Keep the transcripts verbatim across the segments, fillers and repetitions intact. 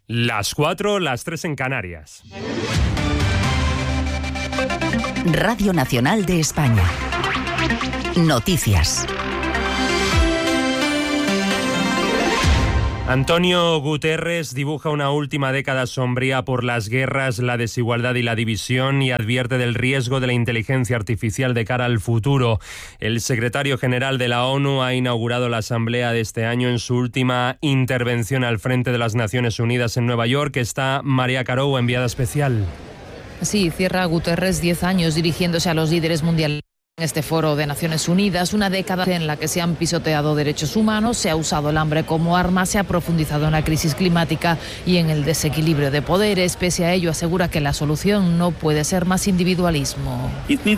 Las cuatro, las tres en Canarias. Radio Nacional de España. Noticias. Antonio Guterres dibuja una última década sombría por las guerras, la desigualdad y la división y advierte del riesgo de la inteligencia artificial de cara al futuro. El secretario general de la ONU ha inaugurado la asamblea de este año en su última intervención al frente de las Naciones Unidas en Nueva York. Está María Carou, enviada especial. Sí, cierra Guterres diez años dirigiéndose a los líderes mundiales. En este foro de Naciones Unidas, una década en la que se han pisoteado derechos humanos, se ha usado el hambre como arma, se ha profundizado en la crisis climática y en el desequilibrio de poderes. Pese a ello, asegura que la solución no puede ser más individualismo,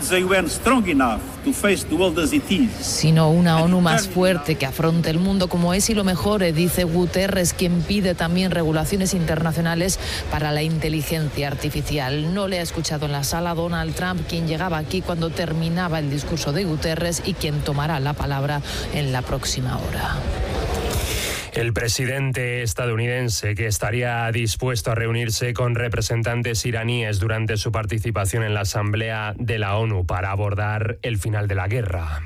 sino una ONU más fuerte que afronte el mundo como es y lo mejore, dice Guterres, quien pide también regulaciones internacionales para la inteligencia artificial. No le ha escuchado en la sala Donald Trump, quien llegaba aquí cuando terminaba el discurso de Guterres y quien tomará la palabra en la próxima hora. El presidente estadounidense, que estaría dispuesto a reunirse con representantes iraníes durante su participación en la Asamblea de la ONU para abordar el final de la guerra.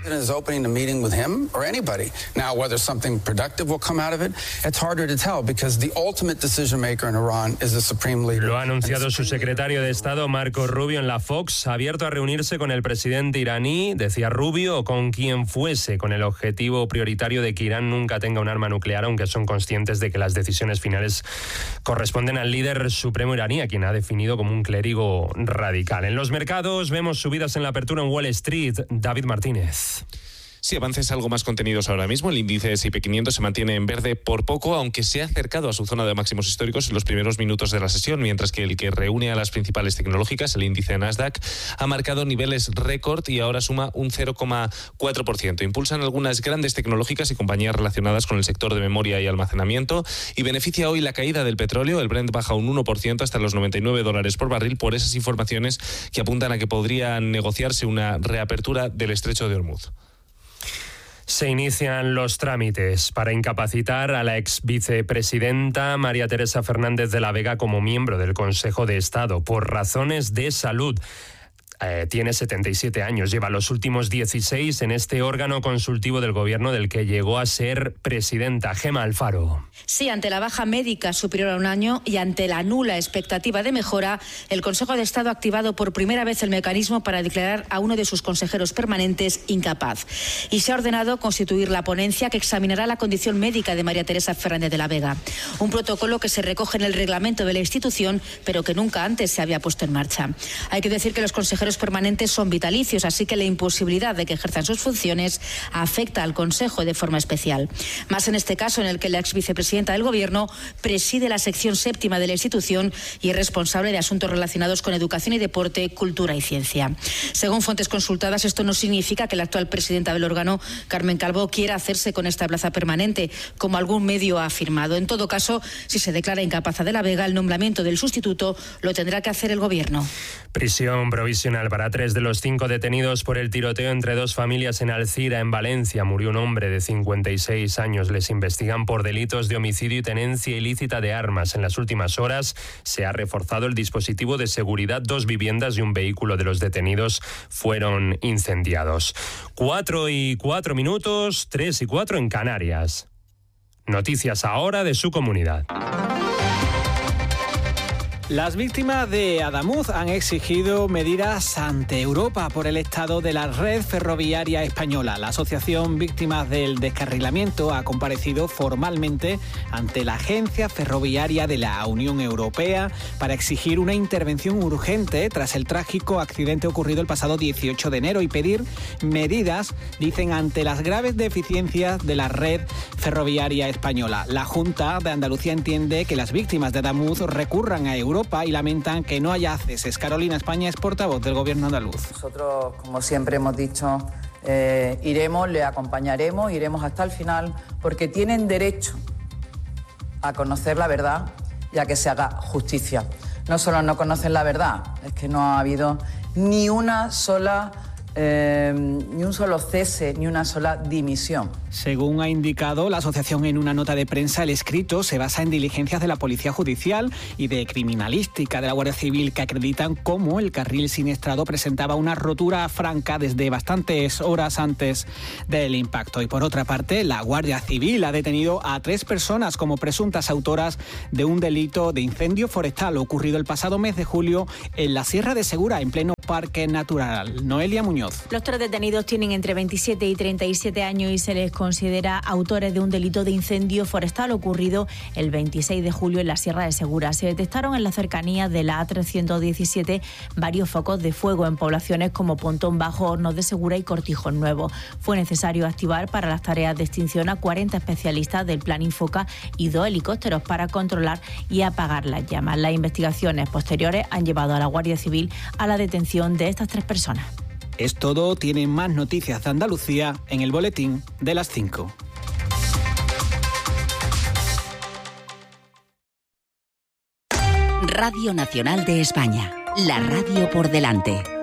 Lo ha anunciado su secretario de Estado, Marco Rubio, en la Fox, abierto a reunirse con el presidente iraní, decía Rubio, o con quien fuese, con el objetivo prioritario de que Irán nunca tenga un arma nuclear, aunque son conscientes de que las decisiones finales corresponden al líder supremo iraní, a quien ha definido como un clérigo radical. En los mercados vemos subidas en la apertura en Wall Street. David Martínez. Sí, avances algo más contenidos ahora mismo. El índice ese y pe quinientos se mantiene en verde por poco, aunque se ha acercado a su zona de máximos históricos en los primeros minutos de la sesión, mientras que el que reúne a las principales tecnológicas, el índice Nasdaq, ha marcado niveles récord y ahora suma un cero coma cuatro por ciento. Impulsan algunas grandes tecnológicas y compañías relacionadas con el sector de memoria y almacenamiento y beneficia hoy la caída del petróleo. El Brent baja un uno por ciento hasta los noventa y nueve dólares por barril por esas informaciones que apuntan a que podría negociarse una reapertura del estrecho de Hormuz. Se inician los trámites para incapacitar a la ex vicepresidenta María Teresa Fernández de la Vega como miembro del Consejo de Estado por razones de salud. Eh, tiene setenta y siete años, lleva los últimos dieciséis en este órgano consultivo del gobierno del que llegó a ser presidenta. Gema Alfaro. Sí, ante la baja médica superior a un año y ante la nula expectativa de mejora, el Consejo de Estado ha activado por primera vez el mecanismo para declarar a uno de sus consejeros permanentes incapaz. Y se ha ordenado constituir la ponencia que examinará la condición médica de María Teresa Fernández de la Vega. Un protocolo que se recoge en el reglamento de la institución, pero que nunca antes se había puesto en marcha. Hay que decir que los consejeros permanentes son vitalicios, así que la imposibilidad de que ejerzan sus funciones afecta al Consejo de forma especial. Más en este caso en el que la ex vicepresidenta del Gobierno preside la sección séptima de la institución y es responsable de asuntos relacionados con educación y deporte, cultura y ciencia. Según fuentes consultadas, esto no significa que la actual presidenta del órgano, Carmen Calvo, quiera hacerse con esta plaza permanente, como algún medio ha afirmado. En todo caso, si se declara incapaz de la Vega, el nombramiento del sustituto lo tendrá que hacer el Gobierno. Prisión provisional para tres de los cinco detenidos por el tiroteo entre dos familias en Alcira, en Valencia. Murió un hombre de cincuenta y seis años. Les investigan por delitos de homicidio y tenencia ilícita de armas. En las últimas horas se ha reforzado el dispositivo de seguridad. Dos viviendas y un vehículo de los detenidos fueron incendiados. Cuatro y cuatro minutos, tres y cuatro en Canarias. Noticias ahora de su comunidad. Las víctimas de Adamuz han exigido medidas ante Europa por el estado de la red ferroviaria española. La Asociación Víctimas del Descarrilamiento ha comparecido formalmente ante la Agencia Ferroviaria de la Unión Europea para exigir una intervención urgente tras el trágico accidente ocurrido el pasado dieciocho de enero y pedir medidas, dicen, ante las graves deficiencias de la red ferroviaria española. La Junta de Andalucía entiende que las víctimas de Adamuz recurran a Europa y lamentan que no haya accesos. Carolina España es portavoz del Gobierno andaluz. Nosotros, como siempre hemos dicho, eh, iremos, le acompañaremos, iremos hasta el final, porque tienen derecho a conocer la verdad y a que se haga justicia. No solo no conocen la verdad, es que no ha habido ni una sola... Eh, ni un solo cese, ni una sola dimisión. Según ha indicado la asociación en una nota de prensa, el escrito se basa en diligencias de la Policía Judicial y de criminalística de la Guardia Civil que acreditan cómo el carril siniestrado presentaba una rotura franca desde bastantes horas antes del impacto. Y por otra parte, la Guardia Civil ha detenido a tres personas como presuntas autoras de un delito de incendio forestal ocurrido el pasado mes de julio en la Sierra de Segura, en pleno Parque Natural. Noelia Muñoz. Los tres detenidos tienen entre veintisiete y treinta y siete años y se les considera autores de un delito de incendio forestal ocurrido el veintiséis de julio en la Sierra de Segura. Se detectaron en las cercanías de la A trescientos diecisiete varios focos de fuego en poblaciones como Pontón Bajo, Hornos de Segura y Cortijón Nuevo. Fue necesario activar para las tareas de extinción a cuarenta especialistas del Plan Infoca y dos helicópteros para controlar y apagar las llamas. Las investigaciones posteriores han llevado a la Guardia Civil a la detención de estas tres personas. Es todo. Tienen más noticias de Andalucía en el boletín de las cinco. Radio Nacional de España. La radio por delante.